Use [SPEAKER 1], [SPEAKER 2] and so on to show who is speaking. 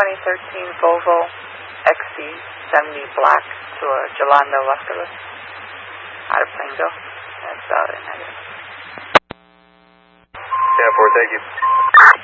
[SPEAKER 1] 2013 Volvo XC70 Black to a Yolanda Vasquez out of Plainville. That's about it.
[SPEAKER 2] 10-4, thank you.